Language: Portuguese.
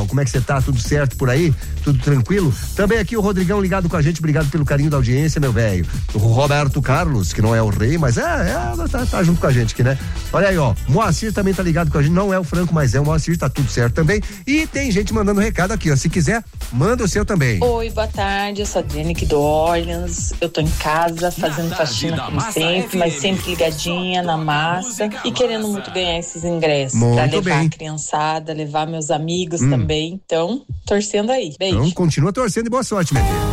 Rafa? Como é que você tá? Tudo certo por aí? Tudo tranquilo? Também aqui o Rodrigão ligado com a gente, obrigado pelo carinho da audiência, meu velho. O Roberto Carlos, que não é o rei, mas tá junto com a gente aqui, né? Olha aí, ó, Moacir também tá ligado com a gente, não é o Franco, mas é o Moacir, tá tudo certo também. E tem gente mandando recado aqui, ó, se quiser, manda o seu também. Oi, boa tarde, eu sou a Adriane aqui do Orleans, eu tô em casa fazendo faxina como sempre, mas sempre ligadinha na massa e querendo muito ganhar esses ingressos pra levar a criançada, levar meus amigos também, então torcendo aí, beijo. Então continua torcendo e boa sorte, minha filha.